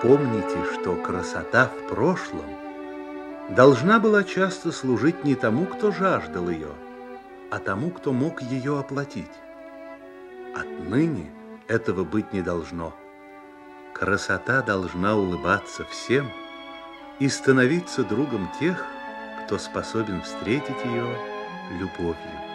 Помните, что красота в прошлом должна была часто служить не тому, кто жаждал ее, а тому, кто мог ее оплатить. Отныне этого быть не должно. Красота должна улыбаться всем и становиться другом тех, кто способен встретить ее любовью.